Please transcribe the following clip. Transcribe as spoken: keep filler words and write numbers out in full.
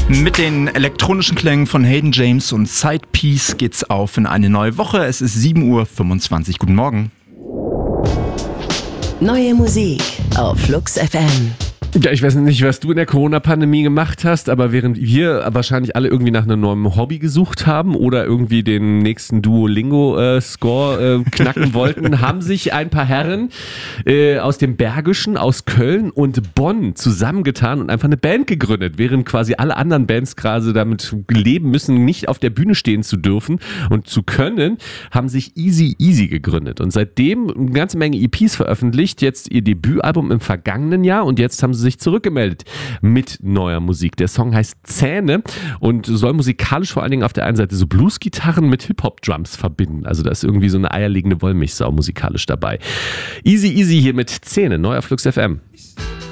Mit den elektronischen Klängen von Hayden James und Sidepiece geht's auf in eine neue Woche. Es ist sieben Uhr fünfundzwanzig. Guten Morgen. Neue Musik auf Flux F M. Ja, ich weiß nicht, was du in der Corona-Pandemie gemacht hast, aber während wir wahrscheinlich alle irgendwie nach einem neuen Hobby gesucht haben oder irgendwie den nächsten Duolingo-Score äh, knacken wollten, haben sich ein paar Herren äh, aus dem Bergischen, aus Köln und Bonn zusammengetan und einfach eine Band gegründet, während quasi alle anderen Bands gerade damit leben müssen, nicht auf der Bühne stehen zu dürfen und zu können, haben sich Easy Easy gegründet und seitdem eine ganze Menge E Ps veröffentlicht, jetzt ihr Debütalbum im vergangenen Jahr und jetzt haben sie sich zurückgemeldet mit neuer Musik. Der Song heißt Zähne und soll musikalisch vor allen Dingen auf der einen Seite so Blues-Gitarren mit Hip-Hop-Drums verbinden. Also da ist irgendwie so eine eierlegende Wollmilchsau musikalisch dabei. Easy Easy hier mit Zähne, neuer Flux F M.